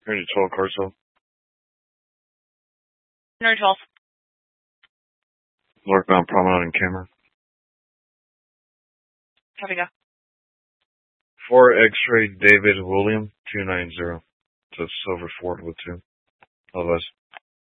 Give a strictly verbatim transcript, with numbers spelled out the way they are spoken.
Range twelve, Carswell. Range twelve. Northbound Promenade and Camera. Copy, go. four X-ray David William, two nine zero. So Silver Ford with two. Otherwise.